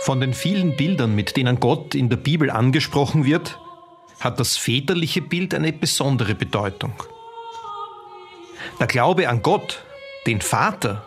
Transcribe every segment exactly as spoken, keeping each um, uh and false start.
Von den vielen Bildern, mit denen Gott in der Bibel angesprochen wird, hat das väterliche Bild eine besondere Bedeutung. Der Glaube an Gott, den Vater,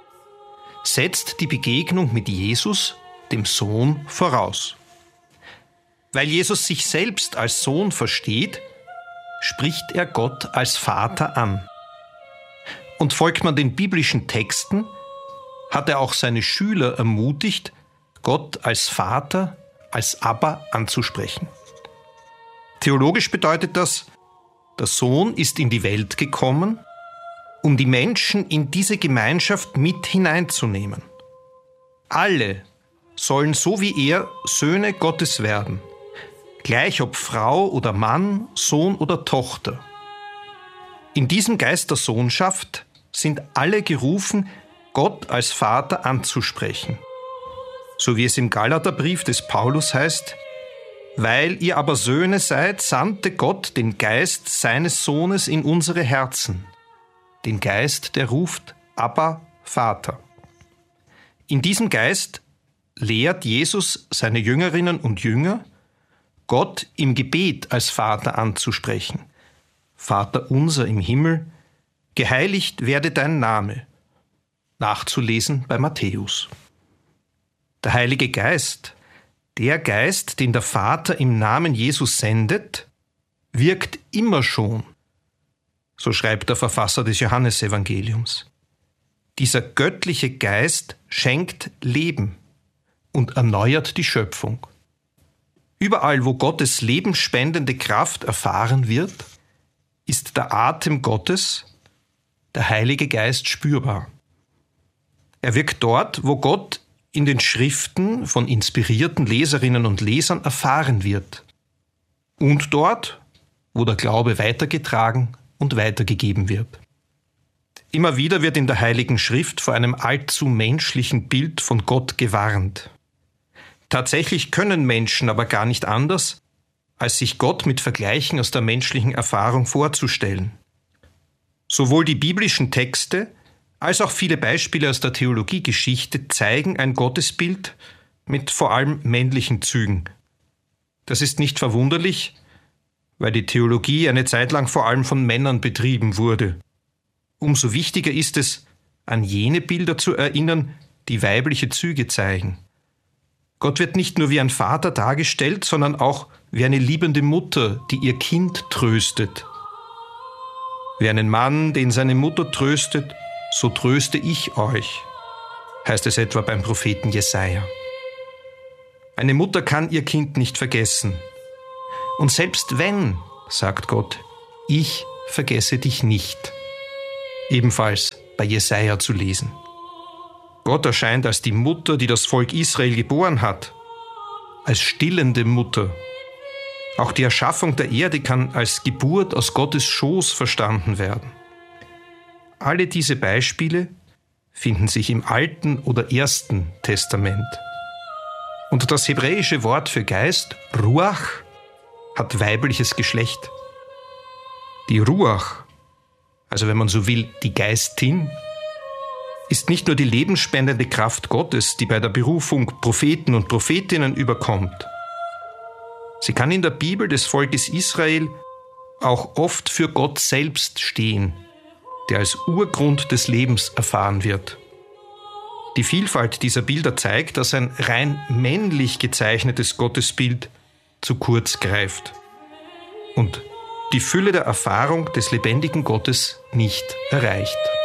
setzt die Begegnung mit Jesus, dem Sohn, voraus. Weil Jesus sich selbst als Sohn versteht, spricht er Gott als Vater an. Und folgt man den biblischen Texten, hat er auch seine Schüler ermutigt, Gott als Vater, als Abba anzusprechen. Theologisch bedeutet das, der Sohn ist in die Welt gekommen, um die Menschen in diese Gemeinschaft mit hineinzunehmen. Alle sollen so wie er Söhne Gottes werden, gleich ob Frau oder Mann, Sohn oder Tochter. In diesem Geist der Sohnschaft sind alle gerufen, Gott als Vater anzusprechen. So wie es im Galaterbrief des Paulus heißt: Weil ihr aber Söhne seid, sandte Gott den Geist seines Sohnes in unsere Herzen, den Geist, der ruft, Abba, Vater. In diesem Geist lehrt Jesus seine Jüngerinnen und Jünger, Gott im Gebet als Vater anzusprechen. Vater unser im Himmel, geheiligt werde dein Name. Nachzulesen bei Matthäus. Der Heilige Geist, der Geist, den der Vater im Namen Jesus sendet, wirkt immer schon. So schreibt der Verfasser des Johannesevangeliums. Dieser göttliche Geist schenkt Leben und erneuert die Schöpfung. Überall, wo Gottes lebensspendende Kraft erfahren wird, ist der Atem Gottes, der Heilige Geist, spürbar. Er wirkt dort, wo Gott in den Schriften von inspirierten Leserinnen und Lesern erfahren wird. Und dort, wo der Glaube weitergetragen und weitergegeben wird. Immer wieder wird in der Heiligen Schrift vor einem allzu menschlichen Bild von Gott gewarnt. Tatsächlich können Menschen aber gar nicht anders, als sich Gott mit Vergleichen aus der menschlichen Erfahrung vorzustellen. Sowohl die biblischen Texte als auch viele Beispiele aus der Theologiegeschichte zeigen ein Gottesbild mit vor allem männlichen Zügen. Das ist nicht verwunderlich, weil die Theologie eine Zeit lang vor allem von Männern betrieben wurde. Umso wichtiger ist es, an jene Bilder zu erinnern, die weibliche Züge zeigen. Gott wird nicht nur wie ein Vater dargestellt, sondern auch wie eine liebende Mutter, die ihr Kind tröstet. Wie einen Mann, den seine Mutter tröstet, so tröste ich euch, heißt es etwa beim Propheten Jesaja. Eine Mutter kann ihr Kind nicht vergessen. Und selbst wenn, sagt Gott, ich vergesse dich nicht. Ebenfalls bei Jesaja zu lesen. Gott erscheint als die Mutter, die das Volk Israel geboren hat, als stillende Mutter. Auch die Erschaffung der Erde kann als Geburt aus Gottes Schoß verstanden werden. Alle diese Beispiele finden sich im Alten oder Ersten Testament. Und das hebräische Wort für Geist, Ruach, hat weibliches Geschlecht. Die Ruach, also wenn man so will, die Geistin, ist nicht nur die lebensspendende Kraft Gottes, die bei der Berufung Propheten und Prophetinnen überkommt. Sie kann in der Bibel des Volkes Israel auch oft für Gott selbst stehen, der als Urgrund des Lebens erfahren wird. Die Vielfalt dieser Bilder zeigt, dass ein rein männlich gezeichnetes Gottesbild zu kurz greift und die Fülle der Erfahrung des lebendigen Gottes nicht erreicht.